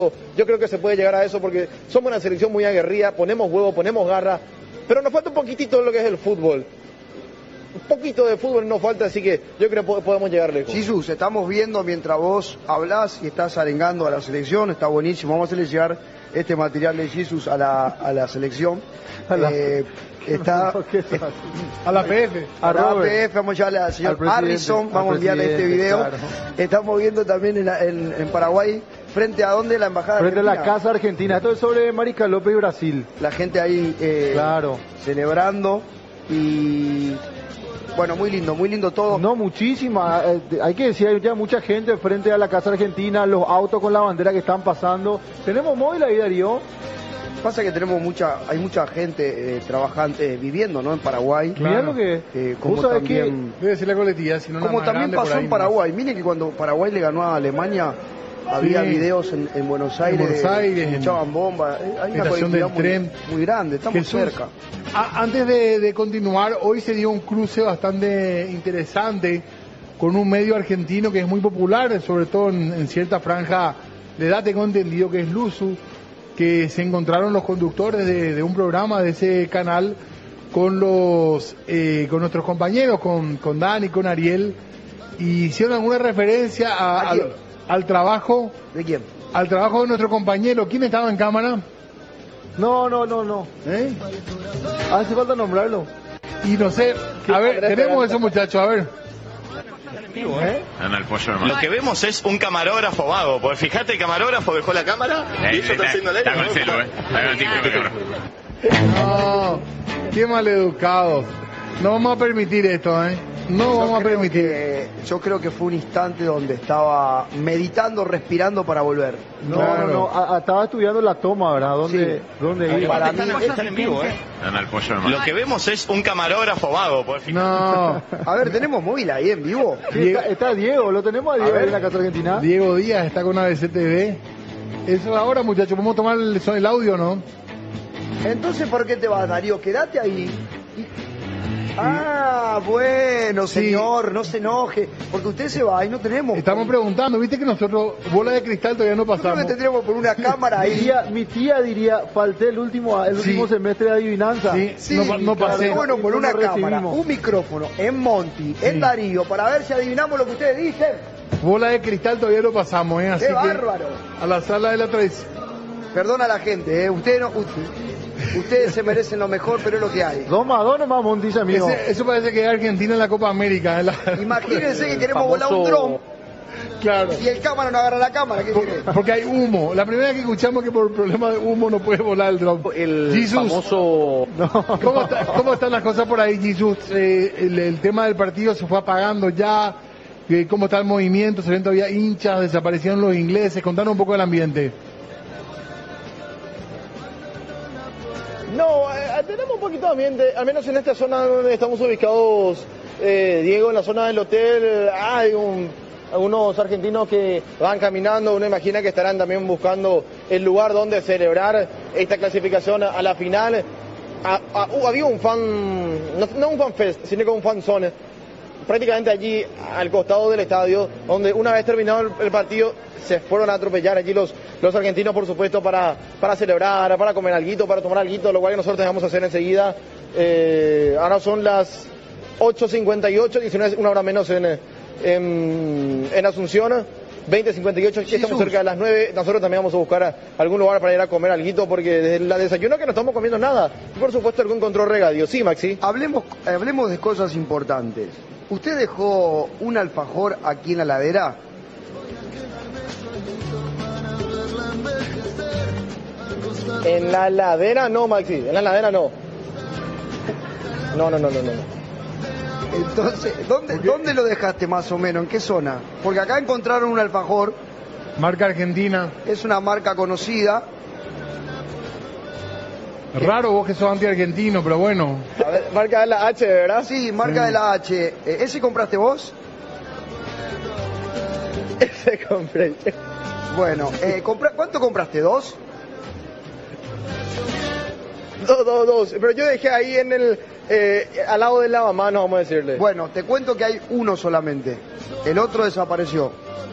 Yo creo que se puede llegar a eso porque somos una selección muy aguerrida, ponemos huevo, ponemos garra, pero nos falta un poquitito de lo que es el fútbol. Un poquito de fútbol nos falta, así que yo creo que podemos llegar lejos. Jesús, estamos viendo mientras vos hablás y estás arengando a la selección, está buenísimo. Vamos a hacerle llegar este material de Jesús a la selección. Está a la PF. A la PF, vamos a llevarle al señor Harrison, vamos a enviarle este video. Claro. Estamos viendo también en Paraguay, frente a dónde, la embajada frente argentina. A la Casa Argentina. Esto es sobre Marica López y Brasil. La gente ahí claro, celebrando y bueno, muy lindo todo. No, muchísima, hay que decir, hay ya mucha gente frente a la Casa Argentina, los autos con la bandera que están pasando. Tenemos móvil ahí, Darío. Pasa que hay mucha gente trabajante viviendo, ¿no? En Paraguay. Claro. Mirá lo que como también, debe ser la coletilla, si no como también pasó en Paraguay. Miren que cuando Paraguay le ganó a Alemania, había videos en Buenos Aires, echaban bombas. Hay una colectividad muy grande, estamos cerca. Antes de continuar, hoy se dio un cruce bastante interesante con un medio argentino que es muy popular, sobre todo en cierta franja de edad, tengo entendido que es Luzu, que se encontraron los conductores de un programa de ese canal con nuestros compañeros, con Dani, con Ariel, y hicieron alguna referencia al trabajo. ¿De quién? Al trabajo de nuestro compañero. ¿Quién estaba en cámara? No. Hace falta nombrarlo. Y no sé, a ver, tenemos esos muchachos, a ver. Lo que vemos es un camarógrafo vago, porque fíjate, el camarógrafo dejó la cámara y eso está haciendo está con el celu, No, qué maleducados. No vamos a permitir esto, No vamos a permitir. Yo creo que fue un instante donde estaba meditando, respirando para volver. No, estaba estudiando la toma, ¿verdad? ¿Dónde iba? Para mí están en vivo, Lo que vemos es un camarógrafo vago, No. A ver, tenemos móvil ahí en vivo. Sí, está Diego, lo tenemos a Diego ahí en la Casa Argentina. Diego Díaz está con ABC TV. Eso ahora, muchachos, ¿podemos tomar el audio, no? Entonces, ¿por qué te vas, Darío? Quédate ahí. Bueno, señor, no se enoje, porque usted se va y no tenemos. Estamos preguntando, viste que nosotros, bola de cristal, todavía no pasamos. Creo que tendríamos por una cámara ahí. Mi tía diría, falté el último semestre de adivinanza. Sí, no pasé. Bueno, por una cámara, un micrófono, en Monty, en Darío, para ver si adivinamos lo que ustedes dicen. Bola de cristal todavía no pasamos, Así ¡qué bárbaro! A la sala de la tradición. Perdona a la gente, Ustedes se merecen lo mejor, pero es lo que hay. 2-2 nomás, Montice, amigo. Eso parece que es Argentina en la Copa América. Imagínense que queremos volar un dron. Claro. Y el cámara no agarra la cámara. Porque hay humo. La primera vez que escuchamos que por problema de humo no puede volar el dron. El famoso... ¿Cómo están las cosas por ahí, Jesús? El tema del partido se fue apagando ya. ¿Cómo está el movimiento? Se ven todavía hinchas, desaparecieron los ingleses. Contanos un poco del ambiente. No, tenemos un poquito de ambiente, al menos en esta zona donde estamos ubicados, Diego, en la zona del hotel, hay algunos argentinos que van caminando, uno imagina que estarán también buscando el lugar donde celebrar esta clasificación a la final. Había un fan, no un fan fest, sino que un fan zone, prácticamente allí al costado del estadio, donde una vez terminado el partido se fueron a atropellar allí los argentinos, por supuesto, para celebrar, para comer alguito, para tomar alguito, lo cual nosotros dejamos hacer enseguida. Ahora son las 8:58, 19, una hora menos en Asunción, 20:58, aquí estamos cerca de las 9, nosotros también vamos a buscar algún lugar para ir a comer alguito, porque desde la desayuno que no estamos comiendo nada, y por supuesto algún control regadio. Sí, Maxi. Hablemos de cosas importantes. ¿Usted dejó un alfajor aquí en la ladera? En la ladera no, Maxi, en la ladera no. No. Entonces, ¿dónde lo dejaste más o menos? ¿En qué zona? Porque acá encontraron un alfajor. Marca Argentina. Es una marca conocida. Raro vos que sos anti-argentino, pero bueno. A ver, marca de la H, ¿verdad? Sí, marca de la H. ¿Ese compraste vos? Ese compré. Bueno, ¿cuánto compraste? ¿2? Dos. Pero yo dejé ahí en al lado del lavamanos, vamos a decirle. Bueno, te cuento que hay uno solamente. El otro desapareció.